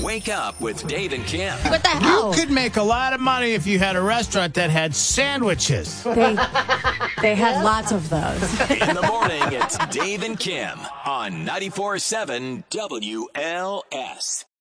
Wake up with Dave and Kim. What the hell? You could make a lot of money if you had a restaurant that had sandwiches. They had lots of those. In the morning, it's Dave and Kim on 94.7 WLS.